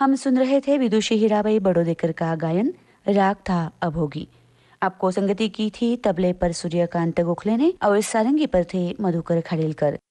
हम सुन रहे थे विदुषी हीराबाई बड़ोदेकर का गायन, राग था अभोगी। आपको संगति की थी तबले पर सूर्यकांत गोखले ने और सारंगी पर थे मधुकर खाड़ेलकर।